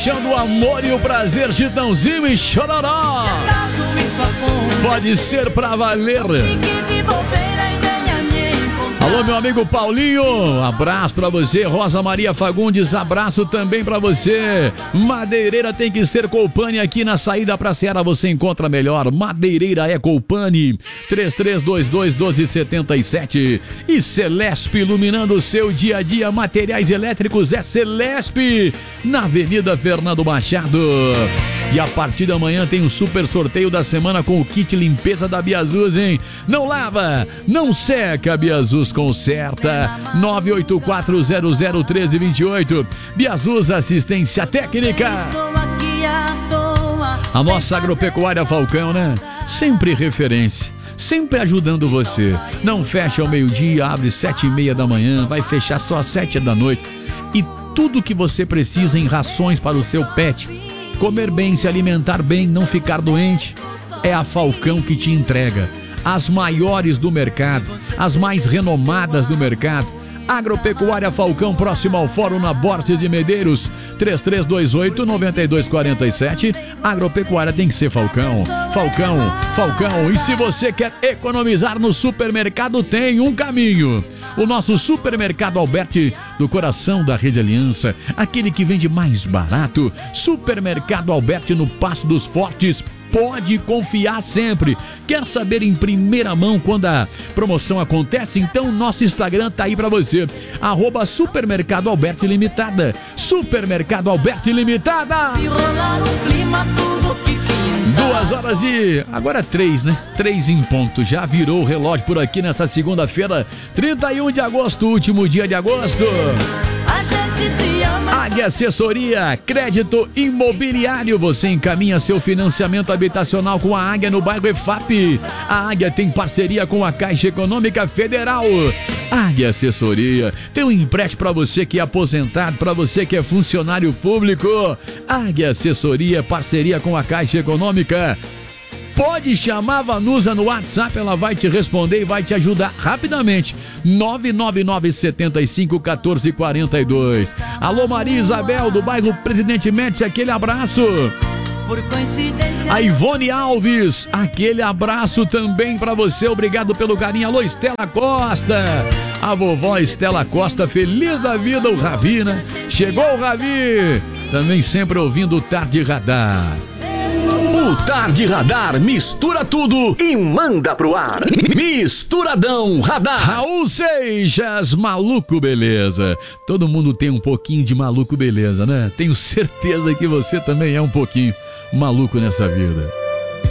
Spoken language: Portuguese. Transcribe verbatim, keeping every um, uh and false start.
Chão do amor e o prazer, Chitãozinho e Chororó. Pode ser pra valer. Alô, meu amigo Paulinho, abraço pra você. Rosa Maria Fagundes, abraço também pra você. Madeireira tem que ser Colpani. Aqui na saída pra Seara você encontra melhor. Madeireira é Colpani. três três dois dois, um dois sete sete. E Celesp, iluminando o seu dia a dia. Materiais elétricos é Celesp, na Avenida Fernando Machado. E a partir da manhã tem o super sorteio da semana com o kit limpeza da Biazus, hein? Não lava, não seca, Biazus conserta. nove oito quatro zero zero um três dois oito. Biazus Assistência Técnica. A nossa agropecuária Falcão, né? Sempre referência, sempre ajudando você. Não fecha ao meio-dia, abre sete e meia da manhã, vai fechar só às sete da noite. E tudo que você precisa em rações para o seu pet, comer bem, se alimentar bem, não ficar doente, é a Falcão que te entrega. As maiores do mercado, as mais renomadas do mercado. Agropecuária Falcão, próximo ao Fórum na Borges de Medeiros. Três três dois oito, nove dois quatro sete. Agropecuária tem que ser Falcão. Falcão, Falcão. E se você quer economizar no supermercado, tem um caminho. O nosso Supermercado Alberti, do coração da Rede Aliança, aquele que vende mais barato. Supermercado Alberti, no Passo dos Fortes. Pode confiar sempre. Quer saber em primeira mão quando a promoção acontece? Então nosso Instagram tá aí pra você. Arroba Supermercado Alberti Limitada. Supermercado Alberti Limitada. Duas horas e... agora três, né? Três em ponto. Já virou o relógio por aqui nessa segunda-feira, trinta e um de agosto, último dia de agosto. Águia Assessoria, crédito imobiliário. Você encaminha seu financiamento habitacional com a Águia no bairro E F A P. A Águia tem parceria com a Caixa Econômica Federal. Águia Assessoria tem um empréstimo para você que é aposentado, para você que é funcionário público. Águia Assessoria, parceria com a Caixa Econômica. Pode chamar a Vanusa no WhatsApp, ela vai te responder e vai te ajudar rapidamente. nove nove nove sete cinco um quatro quatro dois. Alô, Maria Isabel, do bairro Presidente Médici, aquele abraço. A Ivone Alves, aquele abraço também pra você, obrigado pelo carinho. Alô, Estela Costa, a vovó Estela Costa, feliz da vida, o Ravi, né? Chegou o Ravi, também sempre ouvindo o Tarde Radar. O Tarde Radar mistura tudo e manda pro ar. Misturadão Radar. Raul Seixas, maluco beleza. Todo mundo tem um pouquinho de maluco beleza, né? Tenho certeza que você também é um pouquinho maluco nessa vida.